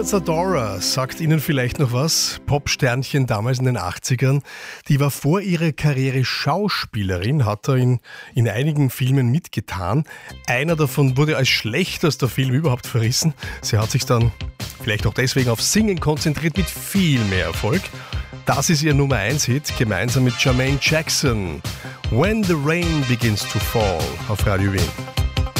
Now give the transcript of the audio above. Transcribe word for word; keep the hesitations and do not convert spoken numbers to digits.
Zadora sagt Ihnen vielleicht noch was. Popsternchen damals in den achtzigern. Die war vor ihrer Karriere Schauspielerin, hat da in, in einigen Filmen mitgetan. Einer davon wurde als schlechtester Film überhaupt verrissen. Sie hat sich dann vielleicht auch deswegen auf Singen konzentriert mit viel mehr Erfolg. Das ist ihr Nummer eins Hit, gemeinsam mit Jermaine Jackson. When the Rain Begins to Fall auf Radio Wien.